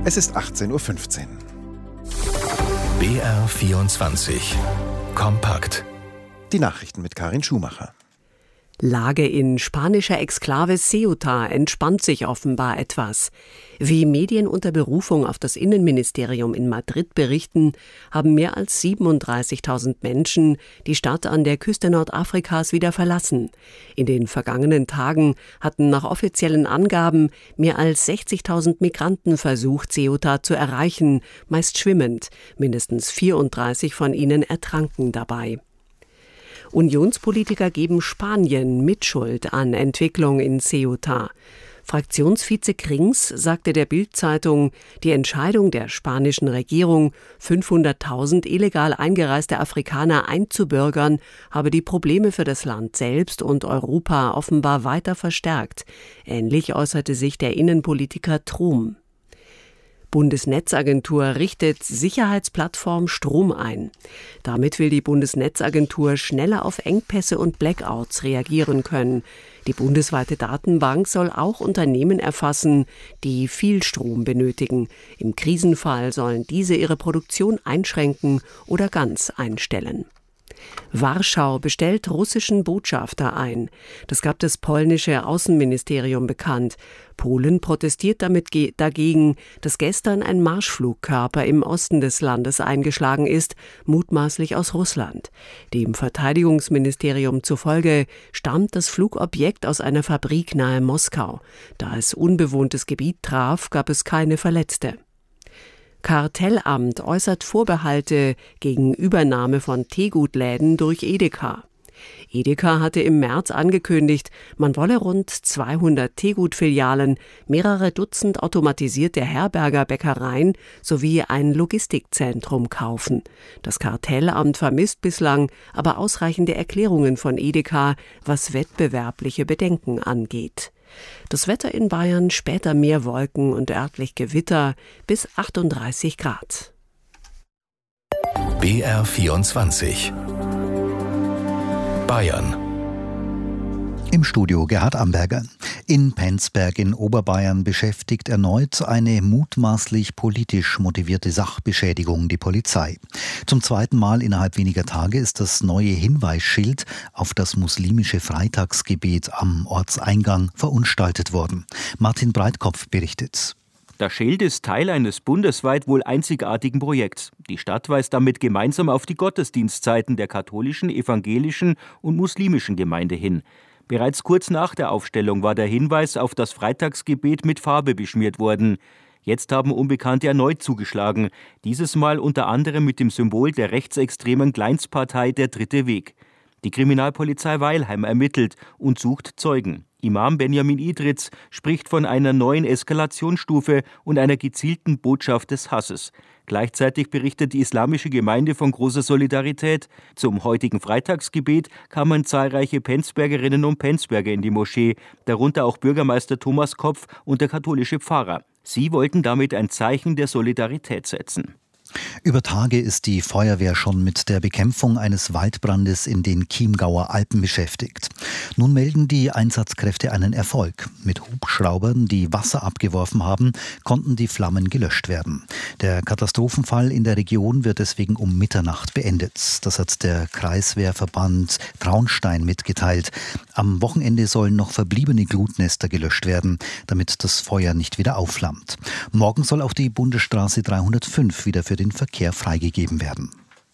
Es ist 18:15 Uhr. BR24 Kompakt. Die Nachrichten mit Karin Schumacher. Lage in spanischer Exklave Ceuta entspannt sich offenbar etwas. Wie Medien unter Berufung auf das Innenministerium in Madrid berichten, haben mehr als 37.000 Menschen die Stadt an der Küste Nordafrikas wieder verlassen. In den vergangenen Tagen hatten nach offiziellen Angaben mehr als 60.000 Migranten versucht, Ceuta zu erreichen, meist schwimmend. Mindestens 34 von ihnen ertranken dabei. Unionspolitiker geben Spanien Mitschuld an Entwicklung in Ceuta. Fraktionsvize Krings sagte der Bild-Zeitung, die Entscheidung der spanischen Regierung, 500.000 illegal eingereiste Afrikaner einzubürgern, habe die Probleme für das Land selbst und Europa offenbar weiter verstärkt. Ähnlich äußerte sich der Innenpolitiker Trum. Bundesnetzagentur richtet Sicherheitsplattform Strom ein. Damit will die Bundesnetzagentur schneller auf Engpässe und Blackouts reagieren können. Die bundesweite Datenbank soll auch Unternehmen erfassen, die viel Strom benötigen. Im Krisenfall sollen diese ihre Produktion einschränken oder ganz einstellen. Warschau bestellt russischen Botschafter ein. Das gab das polnische Außenministerium bekannt. Polen protestiert damit dagegen, dass gestern ein Marschflugkörper im Osten des Landes eingeschlagen ist, mutmaßlich aus Russland. Dem Verteidigungsministerium zufolge stammt das Flugobjekt aus einer Fabrik nahe Moskau. Da es unbewohntes Gebiet traf, gab es keine Verletzte. Kartellamt äußert Vorbehalte gegen Übernahme von Teegutläden durch Edeka. Edeka hatte im März angekündigt, man wolle rund 200 Teegut-Filialen, mehrere Dutzend automatisierte Herberger-Bäckereien sowie ein Logistikzentrum kaufen. Das Kartellamt vermisst bislang aber ausreichende Erklärungen von Edeka, was wettbewerbliche Bedenken angeht. Das Wetter in Bayern, später mehr Wolken und örtlich Gewitter bis 38 Grad. BR24 Bayern. Im Studio Gerhard Amberger. In Penzberg in Oberbayern beschäftigt erneut eine mutmaßlich politisch motivierte Sachbeschädigung die Polizei. Zum zweiten Mal innerhalb weniger Tage ist das neue Hinweisschild auf das muslimische Freitagsgebet am Ortseingang verunstaltet worden. Martin Breitkopf berichtet. Das Schild ist Teil eines bundesweit wohl einzigartigen Projekts. Die Stadt weist damit gemeinsam auf die Gottesdienstzeiten der katholischen, evangelischen und muslimischen Gemeinde hin. Bereits kurz nach der Aufstellung war der Hinweis auf das Freitagsgebet mit Farbe beschmiert worden. Jetzt haben Unbekannte erneut zugeschlagen, dieses Mal unter anderem mit dem Symbol der rechtsextremen Kleinstpartei Der Dritte Weg. Die Kriminalpolizei Weilheim ermittelt und sucht Zeugen. Imam Benjamin Idritz spricht von einer neuen Eskalationsstufe und einer gezielten Botschaft des Hasses. Gleichzeitig berichtet die islamische Gemeinde von großer Solidarität. Zum heutigen Freitagsgebet kamen zahlreiche Penzbergerinnen und Penzberger in die Moschee, darunter auch Bürgermeister Thomas Kopf und der katholische Pfarrer. Sie wollten damit ein Zeichen der Solidarität setzen. Über Tage ist die Feuerwehr schon mit der Bekämpfung eines Waldbrandes in den Chiemgauer Alpen beschäftigt. Nun melden die Einsatzkräfte einen Erfolg. Mit Hubschraubern, die Wasser abgeworfen haben, konnten die Flammen gelöscht werden. Der Katastrophenfall in der Region wird deswegen um Mitternacht beendet. Das hat der Kreiswehrverband Traunstein mitgeteilt. Am Wochenende sollen noch verbliebene Glutnester gelöscht werden, damit das Feuer nicht wieder aufflammt. Morgen soll auch die Bundesstraße 305 wieder für den Verkehr freigegeben werden.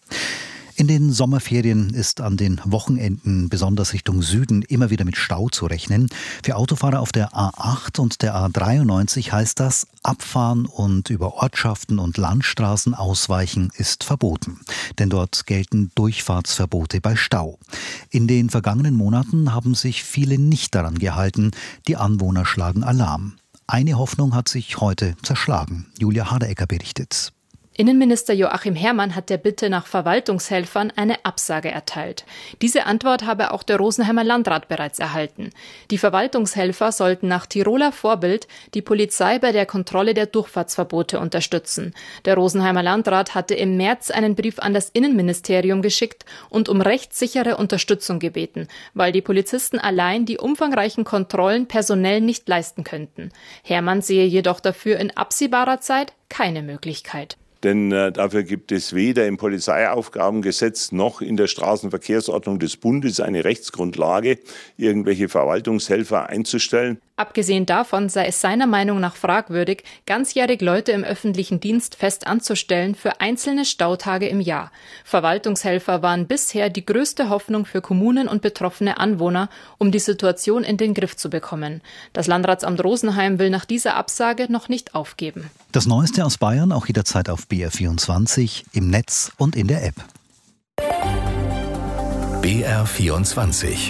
In den Sommerferien ist an den Wochenenden, besonders Richtung Süden, immer wieder mit Stau zu rechnen. Für Autofahrer auf der A8 und der A93 heißt das, abfahren und über Ortschaften und Landstraßen ausweichen ist verboten. Denn dort gelten Durchfahrtsverbote bei Stau. In den vergangenen Monaten haben sich viele nicht daran gehalten. Die Anwohner schlagen Alarm. Eine Hoffnung hat sich heute zerschlagen. Julia Haderecker berichtet. Innenminister Joachim Herrmann hat der Bitte nach Verwaltungshelfern eine Absage erteilt. Diese Antwort habe auch der Rosenheimer Landrat bereits erhalten. Die Verwaltungshelfer sollten nach Tiroler Vorbild die Polizei bei der Kontrolle der Durchfahrtsverbote unterstützen. Der Rosenheimer Landrat hatte im März einen Brief an das Innenministerium geschickt und um rechtssichere Unterstützung gebeten, weil die Polizisten allein die umfangreichen Kontrollen personell nicht leisten könnten. Herrmann sehe jedoch dafür in absehbarer Zeit keine Möglichkeit. Denn dafür gibt es weder im Polizeiaufgabengesetz noch in der Straßenverkehrsordnung des Bundes eine Rechtsgrundlage, irgendwelche Verwaltungshelfer einzustellen. Abgesehen davon sei es seiner Meinung nach fragwürdig, ganzjährig Leute im öffentlichen Dienst fest anzustellen für einzelne Stautage im Jahr. Verwaltungshelfer waren bisher die größte Hoffnung für Kommunen und betroffene Anwohner, um die Situation in den Griff zu bekommen. Das Landratsamt Rosenheim will nach dieser Absage noch nicht aufgeben. Das Neueste aus Bayern auch jederzeit auf BR24, im Netz und in der App. BR24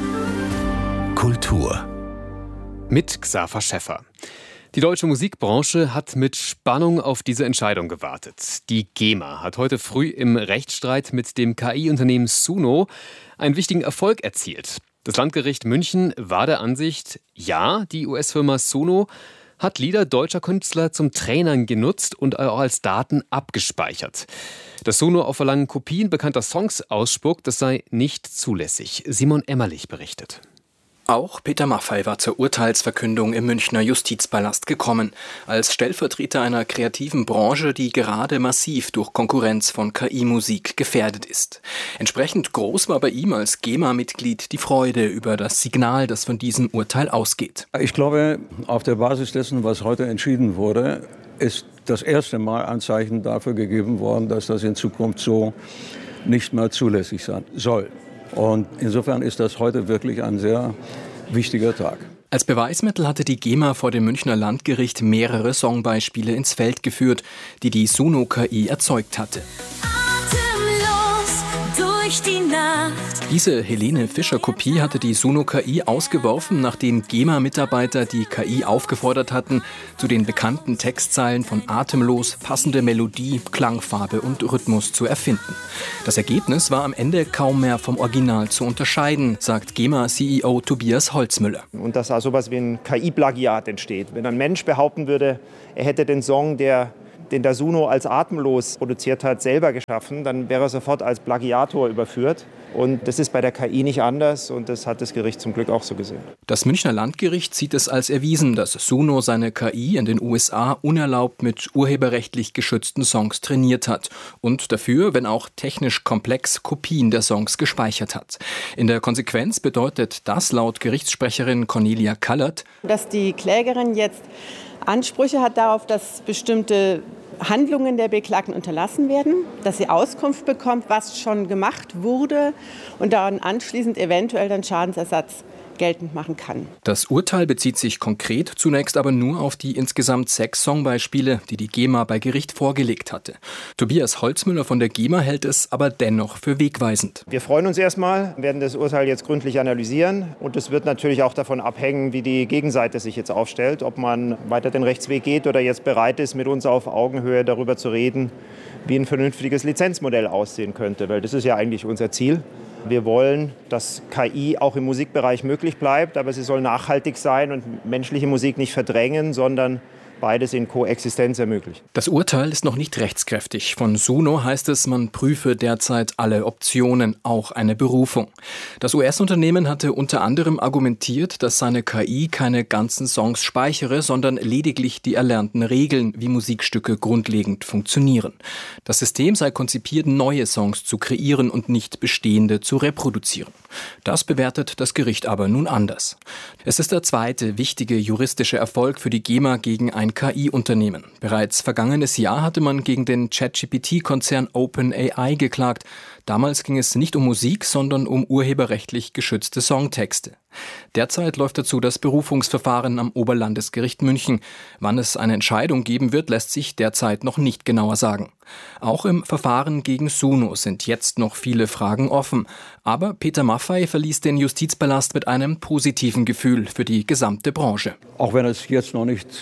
Kultur mit Xaver Schäffer. Die deutsche Musikbranche hat mit Spannung auf diese Entscheidung gewartet. Die GEMA hat heute früh im Rechtsstreit mit dem KI-Unternehmen Suno einen wichtigen Erfolg erzielt. Das Landgericht München war der Ansicht, ja, die US-Firma Suno hat Lieder deutscher Künstler zum Trainern genutzt und auch als Daten abgespeichert. Dass Suno auf Verlangen Kopien bekannter Songs ausspuckt, das sei nicht zulässig. Simon Emmerlich berichtet. Auch Peter Maffay war zur Urteilsverkündung im Münchner Justizpalast gekommen, als Stellvertreter einer kreativen Branche, die gerade massiv durch Konkurrenz von KI-Musik gefährdet ist. Entsprechend groß war bei ihm als GEMA-Mitglied die Freude über das Signal, das von diesem Urteil ausgeht. Ich glaube, auf der Basis dessen, was heute entschieden wurde, ist das erste Mal ein Zeichen dafür gegeben worden, dass das in Zukunft so nicht mehr zulässig sein soll. Und insofern ist das heute wirklich ein sehr wichtiger Tag. Als Beweismittel hatte die GEMA vor dem Münchner Landgericht mehrere Songbeispiele ins Feld geführt, die die Suno-KI erzeugt hatte. Die Nacht. Diese Helene Fischer-Kopie hatte die Suno-KI ausgeworfen, nachdem GEMA-Mitarbeiter die KI aufgefordert hatten, zu den bekannten Textzeilen von Atemlos passende Melodie, Klangfarbe und Rhythmus zu erfinden. Das Ergebnis war am Ende kaum mehr vom Original zu unterscheiden, sagt GEMA-CEO Tobias Holzmüller. Und dass da sowas wie ein KI-Plagiat entsteht. Wenn ein Mensch behaupten würde, er hätte den Song, den der Suno als Atemlos produziert hat, selber geschaffen, dann wäre er sofort als Plagiator überführt. Und das ist bei der KI nicht anders und das hat das Gericht zum Glück auch so gesehen. Das Münchner Landgericht sieht es als erwiesen, dass Suno seine KI in den USA unerlaubt mit urheberrechtlich geschützten Songs trainiert hat und dafür, wenn auch technisch komplex, Kopien der Songs gespeichert hat. In der Konsequenz bedeutet das laut Gerichtssprecherin Cornelia Kallert, dass die Klägerin jetzt Ansprüche hat darauf, dass bestimmte Handlungen der Beklagten unterlassen werden, dass sie Auskunft bekommt, was schon gemacht wurde und dann anschließend eventuell dann Schadensersatz geltend machen kann. Das Urteil bezieht sich konkret zunächst aber nur auf die insgesamt 6 Songbeispiele, die die GEMA bei Gericht vorgelegt hatte. Tobias Holzmüller von der GEMA hält es aber dennoch für wegweisend. Wir freuen uns erstmal, werden das Urteil jetzt gründlich analysieren und es wird natürlich auch davon abhängen, wie die Gegenseite sich jetzt aufstellt, ob man weiter den Rechtsweg geht oder jetzt bereit ist, mit uns auf Augenhöhe darüber zu reden, wie ein vernünftiges Lizenzmodell aussehen könnte, weil das ist ja eigentlich unser Ziel. Wir wollen, dass KI auch im Musikbereich möglich bleibt, aber sie soll nachhaltig sein und menschliche Musik nicht verdrängen, sondern beides in Koexistenz ermöglichen. Das Urteil ist noch nicht rechtskräftig. Von Suno heißt es, man prüfe derzeit alle Optionen, auch eine Berufung. Das US-Unternehmen hatte unter anderem argumentiert, dass seine KI keine ganzen Songs speichere, sondern lediglich die erlernten Regeln, wie Musikstücke grundlegend funktionieren. Das System sei konzipiert, neue Songs zu kreieren und nicht bestehende zu reproduzieren. Das bewertet das Gericht aber nun anders. Es ist der zweite wichtige juristische Erfolg für die GEMA gegen ein KI-Unternehmen. Bereits vergangenes Jahr hatte man gegen den ChatGPT-Konzern OpenAI geklagt. Damals ging es nicht um Musik, sondern um urheberrechtlich geschützte Songtexte. Derzeit läuft dazu das Berufungsverfahren am Oberlandesgericht München. Wann es eine Entscheidung geben wird, lässt sich derzeit noch nicht genauer sagen. Auch im Verfahren gegen Suno sind jetzt noch viele Fragen offen. Aber Peter Maffay verließ den Justizpalast mit einem positiven Gefühl für die gesamte Branche. Auch wenn es jetzt noch nicht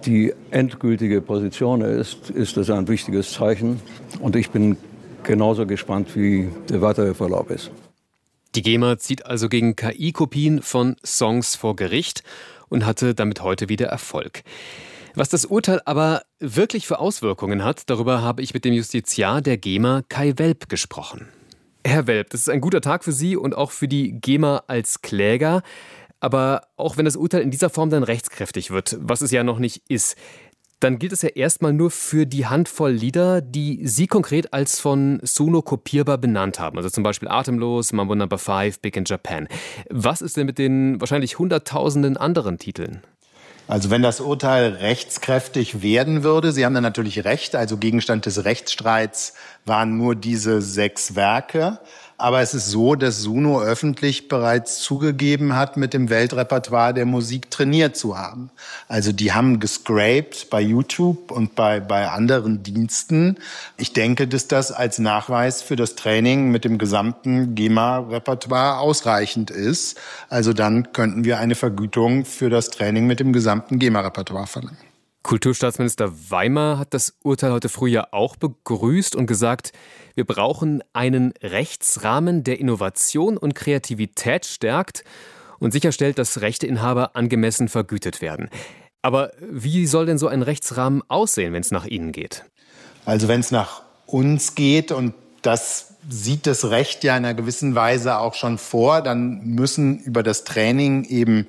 die endgültige Position ist das ein wichtiges Zeichen. Und ich bin genauso gespannt, wie der weitere Verlauf ist. Die GEMA zieht also gegen KI-Kopien von Songs vor Gericht und hatte damit heute wieder Erfolg. Was das Urteil aber wirklich für Auswirkungen hat, darüber habe ich mit dem Justiziar der GEMA, Kai Welp, gesprochen. Herr Welp, das ist ein guter Tag für Sie und auch für die GEMA als Kläger. Aber auch wenn das Urteil in dieser Form dann rechtskräftig wird, was es ja noch nicht ist, dann gilt es ja erstmal nur für die Handvoll Lieder, die Sie konkret als von Suno kopierbar benannt haben. Also zum Beispiel Atemlos, Mambo No. 5, Big in Japan. Was ist denn mit den wahrscheinlich hunderttausenden anderen Titeln? Also wenn das Urteil rechtskräftig werden würde, Sie haben da natürlich recht, also Gegenstand des Rechtsstreits waren nur diese 6 Werke. Aber es ist so, dass Suno öffentlich bereits zugegeben hat, mit dem Weltrepertoire der Musik trainiert zu haben. Also die haben gescraped bei YouTube und bei anderen Diensten. Ich denke, dass das als Nachweis für das Training mit dem gesamten GEMA-Repertoire ausreichend ist. Also dann könnten wir eine Vergütung für das Training mit dem gesamten GEMA-Repertoire verlangen. Kulturstaatsminister Weimer hat das Urteil heute früh ja auch begrüßt und gesagt, wir brauchen einen Rechtsrahmen, der Innovation und Kreativität stärkt und sicherstellt, dass Rechteinhaber angemessen vergütet werden. Aber wie soll denn so ein Rechtsrahmen aussehen, wenn es nach Ihnen geht? Also wenn es nach uns geht, und das sieht das Recht ja in einer gewissen Weise auch schon vor, dann müssen über das Training eben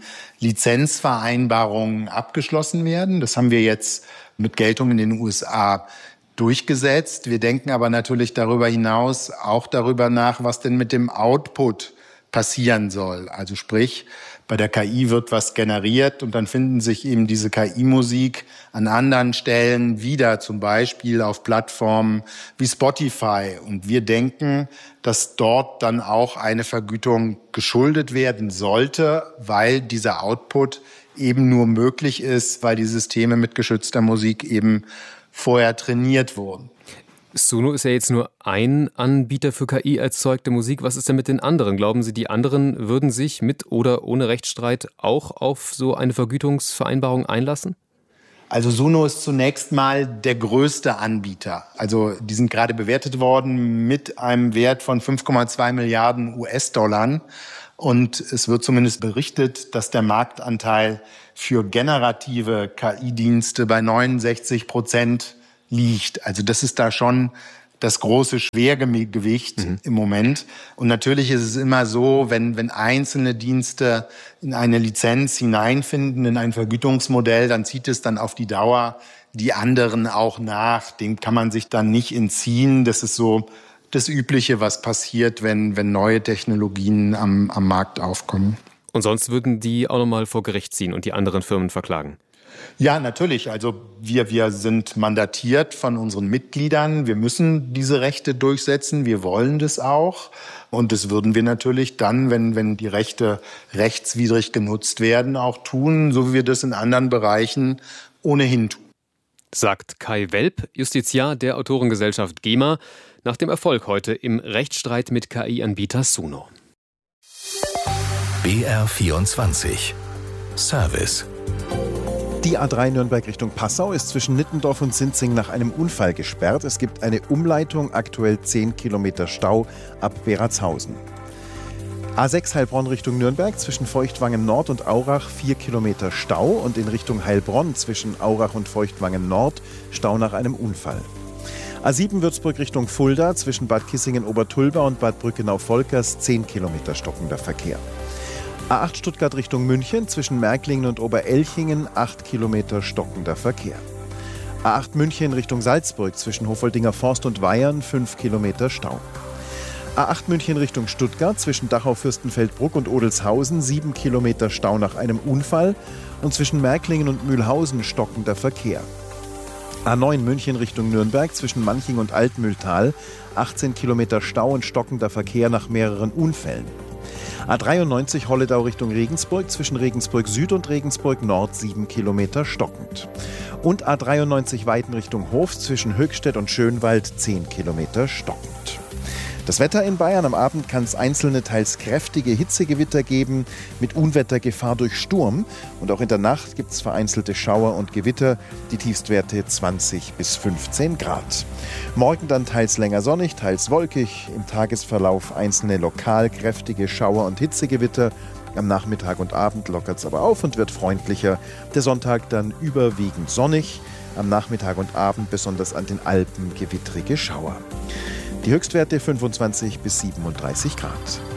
Lizenzvereinbarungen abgeschlossen werden. Das haben wir jetzt mit Geltung in den USA durchgesetzt. Wir denken aber natürlich darüber hinaus auch darüber nach, was denn mit dem Output passieren soll. Also sprich, bei der KI wird was generiert und dann finden sich eben diese KI-Musik an anderen Stellen wieder, zum Beispiel auf Plattformen wie Spotify. Und wir denken, dass dort dann auch eine Vergütung geschuldet werden sollte, weil dieser Output eben nur möglich ist, weil die Systeme mit geschützter Musik eben vorher trainiert wurden. Suno ist ja jetzt nur ein Anbieter für KI-erzeugte Musik. Was ist denn mit den anderen? Glauben Sie, die anderen würden sich mit oder ohne Rechtsstreit auch auf so eine Vergütungsvereinbarung einlassen? Also Suno ist zunächst mal der größte Anbieter. Also die sind gerade bewertet worden mit einem Wert von 5,2 Milliarden US-Dollar. Und es wird zumindest berichtet, dass der Marktanteil für generative KI-Dienste bei 69% liegt. Also das ist da schon das große Schwergewicht im Moment. Und natürlich ist es immer so, wenn einzelne Dienste in eine Lizenz hineinfinden, in ein Vergütungsmodell, dann zieht es dann auf die Dauer die anderen auch nach. Dem kann man sich dann nicht entziehen. Das ist so das Übliche, was passiert, wenn neue Technologien am Markt aufkommen. Und sonst würden die auch nochmal vor Gericht ziehen und die anderen Firmen verklagen? Ja, natürlich. Also wir sind mandatiert von unseren Mitgliedern. Wir müssen diese Rechte durchsetzen. Wir wollen das auch. Und das würden wir natürlich dann, wenn die Rechte rechtswidrig genutzt werden, auch tun, so wie wir das in anderen Bereichen ohnehin tun. Sagt Kai Welp, Justiziar der Autorengesellschaft GEMA, nach dem Erfolg heute im Rechtsstreit mit KI-Anbieter Suno. BR24 Service. Die A3 Nürnberg Richtung Passau ist zwischen Nittendorf und Sinzing nach einem Unfall gesperrt. Es gibt eine Umleitung, aktuell 10 Kilometer Stau ab Beratshausen. A6 Heilbronn Richtung Nürnberg zwischen Feuchtwangen Nord und Aurach 4 Kilometer Stau und in Richtung Heilbronn zwischen Aurach und Feuchtwangen Nord Stau nach einem Unfall. A7 Würzburg Richtung Fulda zwischen Bad Kissingen-Obertulba und Bad Brückenau-Volkers 10 Kilometer stockender Verkehr. A8 Stuttgart Richtung München zwischen Märklingen und Oberelchingen 8 Kilometer stockender Verkehr. A8 München Richtung Salzburg zwischen Hofoldinger Forst und Weyern 5 Kilometer Stau. A8 München Richtung Stuttgart zwischen Dachau-Fürstenfeldbruck und Odelshausen 7 Kilometer Stau nach einem Unfall und zwischen Märklingen und Mühlhausen stockender Verkehr. A9 München Richtung Nürnberg zwischen Manching und Altmühltal 18 Kilometer Stau und stockender Verkehr nach mehreren Unfällen. A93 Holledau Richtung Regensburg zwischen Regensburg Süd und Regensburg Nord 7 Kilometer stockend. Und A93 Weiden Richtung Hof zwischen Höchstädt und Schönwald 10 Kilometer stockend. Das Wetter in Bayern: am Abend kann es einzelne, teils kräftige Hitzegewitter geben, mit Unwettergefahr durch Sturm. Und auch in der Nacht gibt es vereinzelte Schauer und Gewitter, die Tiefstwerte 20 bis 15 Grad. Morgen dann teils länger sonnig, teils wolkig. Im Tagesverlauf einzelne lokal kräftige Schauer und Hitzegewitter. Am Nachmittag und Abend lockert es aber auf und wird freundlicher. Der Sonntag dann überwiegend sonnig. Am Nachmittag und Abend besonders an den Alpen gewittrige Schauer. Die Höchstwerte 25 bis 37 Grad.